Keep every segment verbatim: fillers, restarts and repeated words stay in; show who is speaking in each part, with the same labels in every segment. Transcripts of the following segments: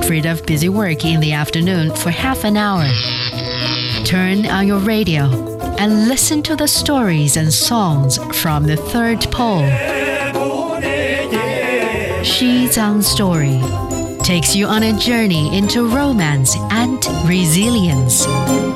Speaker 1: Get rid of busy work in the afternoon for half an hour. Turn on your radio and listen to the stories and songs from the third pole. Xizang Story takes you on a journey into romance and resilience.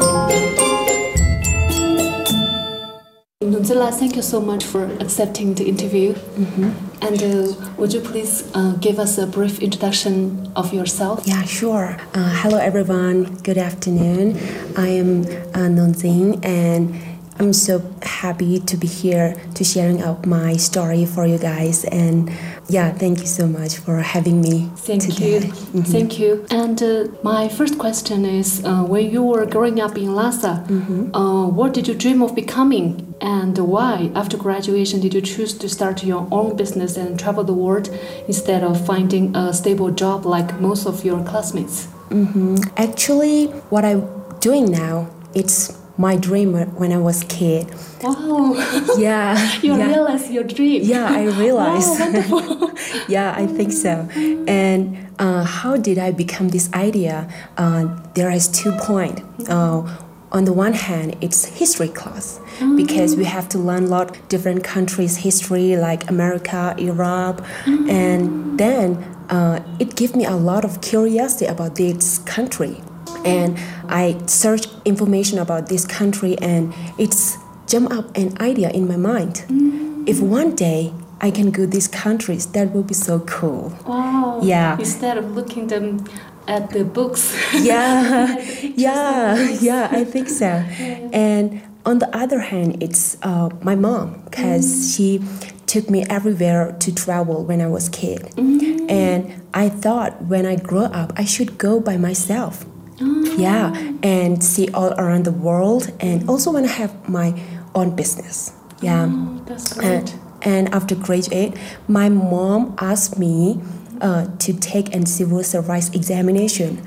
Speaker 2: Nonzilla, thank you so much for accepting the interview.
Speaker 3: Mm-hmm.
Speaker 2: And uh, would you please uh, give us a brief introduction of yourself?
Speaker 3: Yeah, sure. Uh, hello, everyone. Good afternoon. I am uh, Nonzing, and I'm so happy to be here to sharing out my story for you guys. And yeah, thank you so much for having me
Speaker 2: Thank
Speaker 3: today.
Speaker 2: you.
Speaker 3: Mm-hmm.
Speaker 2: Thank you. And uh, my first question is, uh, when you were growing up in Lhasa,
Speaker 3: Mm-hmm.
Speaker 2: uh, what did you dream of becoming? And why, after graduation, did you choose to start your own business and travel the world instead of finding a stable job like most of your classmates?
Speaker 3: Mm-hmm. Actually, what I'm doing now, it's my dream when I was a kid.
Speaker 2: Wow.
Speaker 3: Yeah.
Speaker 2: You
Speaker 3: yeah.
Speaker 2: realized your dream.
Speaker 3: Yeah, I realized.
Speaker 2: Wow, wonderful.
Speaker 3: Yeah, I think so. And uh, how did I become this idea? Uh, there is two points. Uh, on the one hand, it's history class because we have to learn a lot of different countries' history like America, Europe, and then uh, it gave me a lot of curiosity about this country. And I searched information about this country, and it's jumped up an idea in my mind. If one day I can go these countries, that will be so cool.
Speaker 2: Wow.
Speaker 3: Yeah.
Speaker 2: Instead of looking them at the books.
Speaker 3: Yeah, yeah,
Speaker 2: books.
Speaker 3: yeah, I think so.
Speaker 2: Yeah.
Speaker 3: And on the other hand, it's uh, my mom, because she took me everywhere to travel when I was a kid.
Speaker 2: Mm.
Speaker 3: And I thought when I grow up, I should go by myself.
Speaker 2: Oh.
Speaker 3: Yeah, and see all around the world, and also want to have my own business. Yeah,
Speaker 2: Oh, that's great.
Speaker 3: and, and after graduate, my mom asked me uh, to take a civil service examination.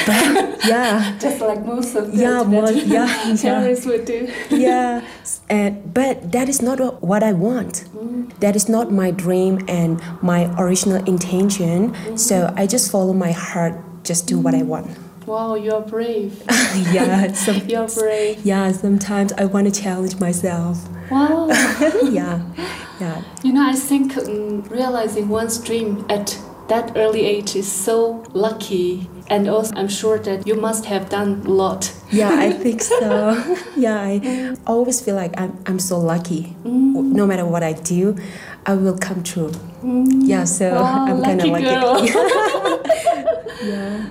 Speaker 3: But yeah,
Speaker 2: Just like most of the
Speaker 3: yeah, most, yeah, yeah,
Speaker 2: parents would do.
Speaker 3: yeah. And but that is not what I want.
Speaker 2: Mm.
Speaker 3: That is not my dream and my original intention.
Speaker 2: Mm-hmm.
Speaker 3: So I just follow my heart, just do what I want.
Speaker 2: Wow, you're brave.
Speaker 3: Yeah, some,
Speaker 2: You're brave.
Speaker 3: yeah. Sometimes I want to challenge myself.
Speaker 2: Wow.
Speaker 3: Yeah, yeah.
Speaker 2: You know, I think um, realizing one's dream at that early age is so lucky. And also, I'm sure that you must have done a lot.
Speaker 3: Yeah, I think so. Yeah, I always feel like I'm, I'm so lucky.
Speaker 2: Mm.
Speaker 3: No matter what I do, I will come true.
Speaker 2: Mm.
Speaker 3: Yeah, so
Speaker 2: Wow,
Speaker 3: I'm kind of
Speaker 2: lucky
Speaker 3: lucky.
Speaker 2: girl.
Speaker 3: Yeah.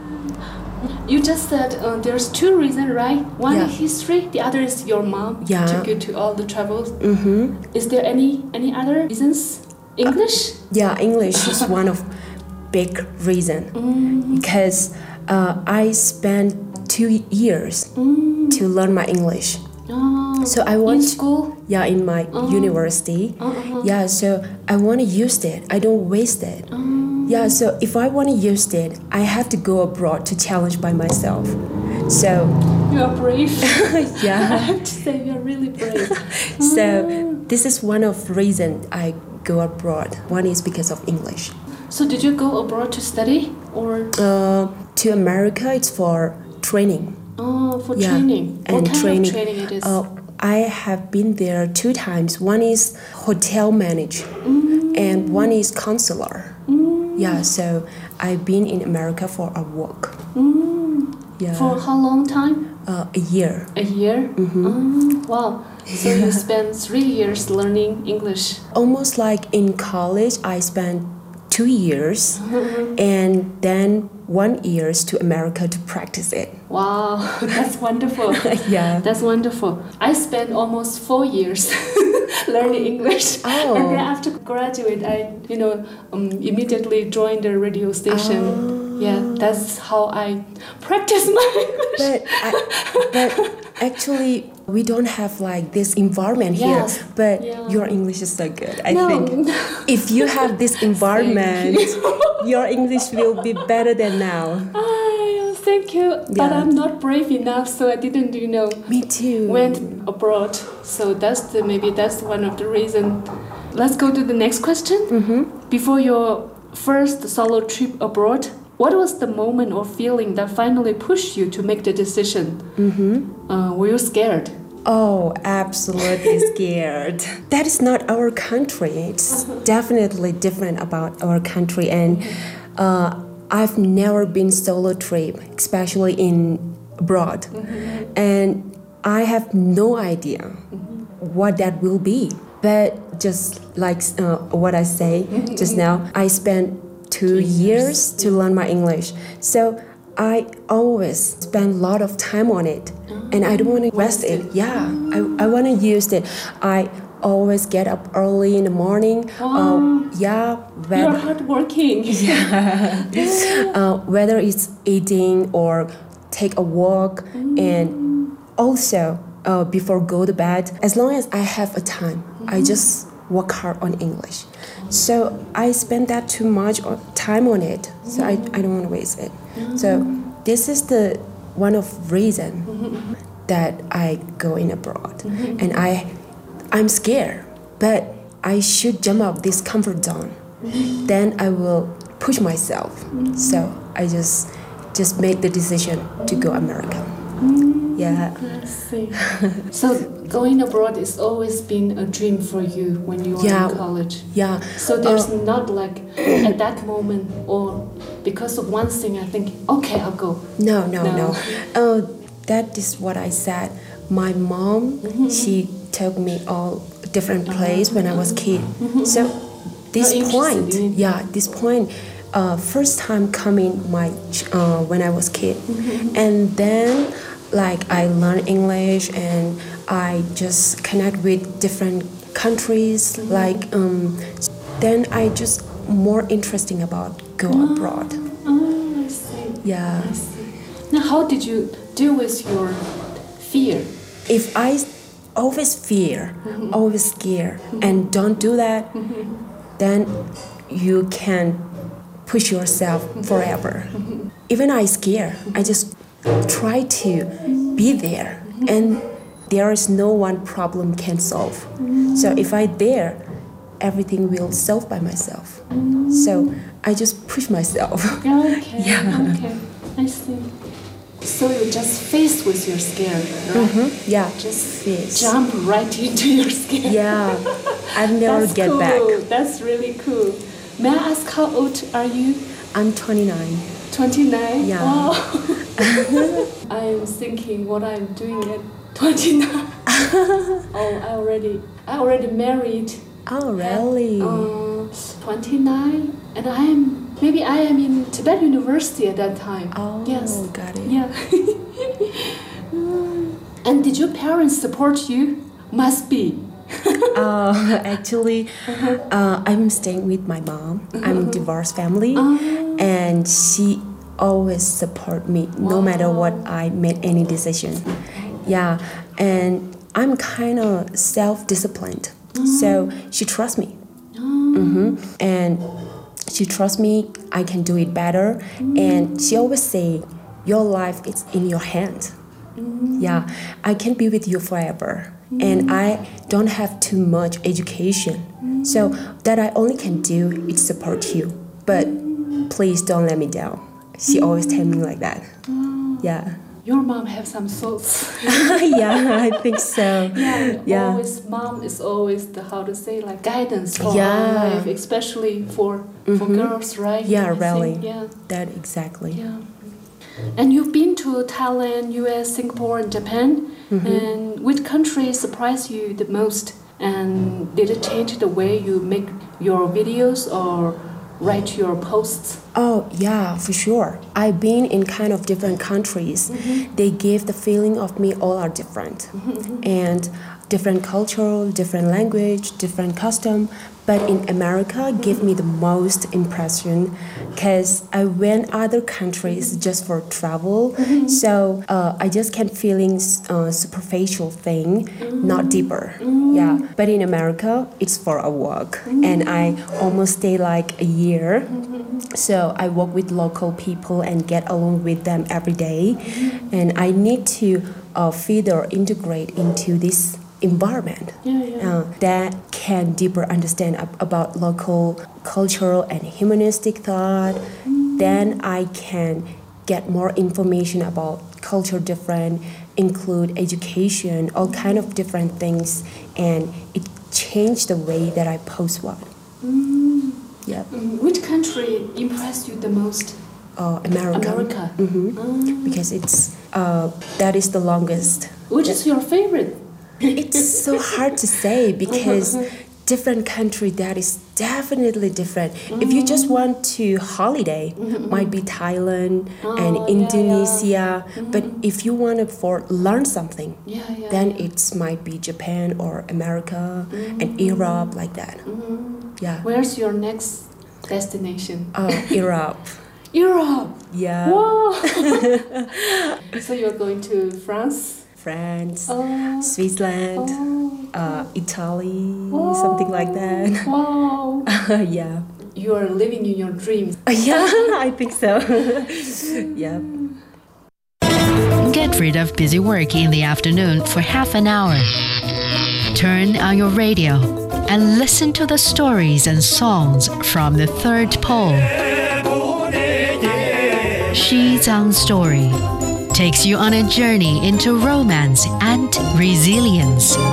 Speaker 2: You just said uh, there's two reasons, right? One
Speaker 3: Yeah.
Speaker 2: is history, the other is your mom
Speaker 3: Yeah.
Speaker 2: took you to all the travels.
Speaker 3: Mm-hmm.
Speaker 2: Is there any any other reasons? English?
Speaker 3: Yeah, English is one of big reason
Speaker 2: Mm.
Speaker 3: because uh, I spent two years
Speaker 2: Mm.
Speaker 3: to learn my English.
Speaker 2: Oh,
Speaker 3: So I
Speaker 2: in
Speaker 3: want,
Speaker 2: school?
Speaker 3: yeah, in my
Speaker 2: Oh.
Speaker 3: university.
Speaker 2: Uh-huh.
Speaker 3: Yeah, so I want to use it. I don't waste it.
Speaker 2: Oh.
Speaker 3: Yeah, so if I want to use it, I have to go abroad to challenge by myself. So
Speaker 2: You are brave. I
Speaker 3: yeah,
Speaker 2: have to say you're really brave.
Speaker 3: so this is one of the reason I go abroad. One is because of English.
Speaker 2: So did you go abroad to study or
Speaker 3: Uh, to America, it's for training.
Speaker 2: oh for
Speaker 3: Yeah,
Speaker 2: training? What
Speaker 3: and
Speaker 2: kind
Speaker 3: training.
Speaker 2: of training it is?
Speaker 3: Uh, I have been there two times. One is hotel manage,
Speaker 2: Mm.
Speaker 3: and one is counselor.
Speaker 2: Mm.
Speaker 3: Yeah, so I've been in America for a work.
Speaker 2: Mm.
Speaker 3: Yeah,
Speaker 2: For how long time?
Speaker 3: uh, a year.
Speaker 2: A year?
Speaker 3: Mhm.
Speaker 2: Oh, wow. So you spent three years learning English.
Speaker 3: Almost like in college, I spent two years, and then one years to America to practice it.
Speaker 2: Wow, that's wonderful.
Speaker 3: Yeah.
Speaker 2: That's wonderful. I spent almost four years learning English.
Speaker 3: Oh.
Speaker 2: And then after graduate, I, you know, um, immediately joined the radio station.
Speaker 3: Oh.
Speaker 2: Yeah, that's how I practice my English.
Speaker 3: But, I, but actually, we don't have like this environment
Speaker 2: Yes.
Speaker 3: here. But
Speaker 2: Yeah.
Speaker 3: your English is so good. I
Speaker 2: No.
Speaker 3: think if you have this environment, your English will be better than now.
Speaker 2: Ah, thank you. But
Speaker 3: Yeah.
Speaker 2: I'm not brave enough, so I didn't, you know,
Speaker 3: Me too.
Speaker 2: went abroad. So that's the maybe that's one of the reason. Let's go to the next question.
Speaker 3: Mm-hmm.
Speaker 2: Before your first solo trip abroad, what was the moment or feeling that finally pushed you to make the decision? Mm-hmm. Uh, were you scared?
Speaker 3: Oh, absolutely scared. That is not our country. It's definitely different about our country. And uh, I've never been solo trip, especially in abroad. Mm-hmm. And I have no idea mm-hmm. what that will be. But just like uh, what I say mm-hmm. just now, I spent two, two years, years to learn my English. So I always spend a lot of time on it. And I don't want to waste it. Yeah, I, I want to use it. I always get up early in the morning.
Speaker 2: Wow.
Speaker 3: Uh, yeah.
Speaker 2: Whether, You're hardworking.
Speaker 3: Yeah. uh, whether it's eating or take a walk. Mm. And also, uh, before go to bed, as long as I have a time, mm-hmm. I just work hard on English. So I spend that too much time on it. So I, I don't want to waste it. Mm-hmm. So this is the one of reason mm-hmm. that I go in abroad. Mm-hmm. And I, I'm scared, but I should jump out this comfort zone. Mm-hmm. Then I will push myself. Mm-hmm. So I just just made the decision to go America.
Speaker 2: Mm-hmm.
Speaker 3: Yeah.
Speaker 2: I see. So going abroad has always been a dream for you when you were
Speaker 3: yeah.
Speaker 2: in college.
Speaker 3: Yeah.
Speaker 2: So there's
Speaker 3: uh,
Speaker 2: not like at that moment or because of one thing I think, okay, I'll go.
Speaker 3: No, no, no.
Speaker 2: no.
Speaker 3: Uh, that is what I said. My mom, mm-hmm. she took me all different places when I was a kid. Mm-hmm. So this
Speaker 2: You're
Speaker 3: point,
Speaker 2: in.
Speaker 3: yeah, this point, uh, first time coming my uh, when I was a kid, mm-hmm. and then like I learned English and I just connect with different countries. Mm-hmm. Like um, then I just more interesting about go
Speaker 2: oh.
Speaker 3: abroad.
Speaker 2: Oh, I see.
Speaker 3: Yeah.
Speaker 2: I see. Now, how did you deal with your fear?
Speaker 3: If I always fear, mm-hmm. always scared, mm-hmm. and don't do that, mm-hmm. then you can push yourself mm-hmm. forever. Mm-hmm. Even I scare, mm-hmm. I just try to be there, mm-hmm. and there is no one problem can solve. Mm-hmm. So if I there, everything will solve by myself. Mm-hmm. So I just push myself.
Speaker 2: Okay.
Speaker 3: Yeah.
Speaker 2: Okay. I see. So you just face with your scare, right?
Speaker 3: Mm-hmm. Yeah.
Speaker 2: Just
Speaker 3: face.
Speaker 2: jump right into your scare.
Speaker 3: Yeah. I've never
Speaker 2: That's
Speaker 3: get
Speaker 2: cool.
Speaker 3: back.
Speaker 2: That's really cool. May I ask how old are you?
Speaker 3: I'm twenty-nine.
Speaker 2: twenty-nine?
Speaker 3: Yeah.
Speaker 2: Wow. I'm thinking what I'm doing at twenty-nine. oh, I already, I already married.
Speaker 3: Oh, really?
Speaker 2: At, uh, twenty-nine, and I am maybe I am in Tibet University at that time.
Speaker 3: Oh,
Speaker 2: yes.
Speaker 3: Got it.
Speaker 2: Yeah. And did your parents support you? Must be.
Speaker 3: uh, actually, uh-huh. uh, I'm staying with my mom. Uh-huh. I'm a divorced family, uh-huh. and she always support me no wow. matter what I made any decision. Yeah, and I'm kind of self-disciplined, uh-huh. so she trusts me, uh-huh. mm-hmm. and she trusts me. I can do it better, uh-huh. and she always say, "Your life is in your hand." Uh-huh. Yeah, I can be with you forever. And I don't have too much education. Mm. So that I only can do is support you. But please don't let me down. She always tell me like that. Oh. Yeah.
Speaker 2: Your mom have some thoughts.
Speaker 3: Yeah, I think so.
Speaker 2: Yeah,
Speaker 3: yeah.
Speaker 2: Always mom is always the how to say like guidance for
Speaker 3: yeah.
Speaker 2: our life, especially for mm-hmm. for girls, right?
Speaker 3: Yeah,
Speaker 2: I
Speaker 3: really.
Speaker 2: Think, yeah.
Speaker 3: That exactly.
Speaker 2: Yeah. And you've been to Thailand, U S, Singapore, and Japan. Mm-hmm. And which country surprised you the most? And did it change the way you make your videos or write your posts?
Speaker 3: Oh, yeah, for sure. I've been in kind of different countries. Mm-hmm. They give the feeling of me all are different. Mm-hmm. And different culture, different language, different custom. But in America, give me the most impression because I went other countries just for travel. Mm-hmm. So uh, I just can feeling uh, superficial thing, mm-hmm. not deeper. Mm-hmm. Yeah. But in America, it's for a walk, mm-hmm. and I almost stay like a year. Mm-hmm. So I work with local people and get along with them every day. Mm-hmm. And I need to uh, further integrate into this environment
Speaker 2: Yeah, yeah.
Speaker 3: uh, that can deeper understand ab- about local cultural and humanistic thought.
Speaker 2: Mm.
Speaker 3: Then I can get more information about culture different, include education, all kind of different things, and it changed the way that I post one.
Speaker 2: Mm.
Speaker 3: Yep.
Speaker 2: Mm, Which country impressed you the most?
Speaker 3: Uh, America.
Speaker 2: America.
Speaker 3: Mhm.
Speaker 2: Mm.
Speaker 3: Because it's uh, that is the longest.
Speaker 2: Which is your favorite?
Speaker 3: It's so hard to say because different country that is definitely different. If you just want to holiday, might be Thailand
Speaker 2: Oh,
Speaker 3: and
Speaker 2: yeah,
Speaker 3: Indonesia. But if you want to for learn something,
Speaker 2: Yeah, yeah.
Speaker 3: then it might be Japan or America and Europe like that. Yeah,
Speaker 2: Where's your next destination?
Speaker 3: uh, Europe.
Speaker 2: Europe.
Speaker 3: Yeah,
Speaker 2: Wow. So you're going to France?
Speaker 3: France,
Speaker 2: Oh.
Speaker 3: Switzerland,
Speaker 2: Oh.
Speaker 3: uh, Italy,
Speaker 2: Wow.
Speaker 3: something like that.
Speaker 2: Wow.
Speaker 3: Yeah.
Speaker 2: You are living in your dreams.
Speaker 3: Yeah, I think so. Yeah.
Speaker 1: Get rid of busy work in the afternoon for half an hour. Turn on your radio and listen to the stories and songs from the third pole. Xizang Story takes you on a journey into romance and resilience.